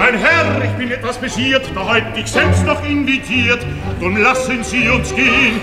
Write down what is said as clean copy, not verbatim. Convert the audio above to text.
Mein Herr, ich bin etwas beschert, da heut dich selbst noch invitiert. Drum lassen Sie uns gehen,